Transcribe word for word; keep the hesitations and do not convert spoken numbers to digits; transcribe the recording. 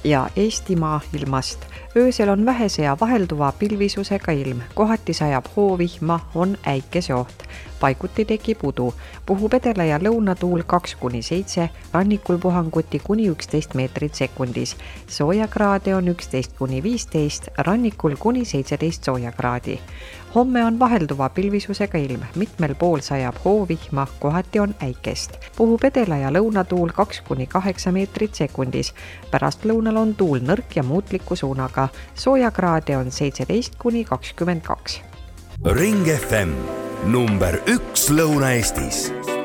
ja Eestimaa ilmast. Öösel on vähese ja vahelduva pilvisusega ilm, kohati sajab hoovihma, on äikeseoht. Paiguti tekib udu, puhub edela- ja lõunatuul kaks kuni seitse, rannikul puhanguti kuni üksteist meetrit sekundis. Soojakraade on üksteist kuni viisteist, rannikul kuni seitseteist soojakraadi. Homme on vahelduva pilvisusega ilm, mitmel pool sajab hoovihma, kohati on äikest. Puhub edela- ja lõunatuul kaks kuni kaheksa meetrit sekundis. Pärast lõunal on tuul nõrk ja muutliku suunaga. Soojakraade on seitseteist kuni kakskümmend kaks. Ring F M number üks Lõuna-Eestis.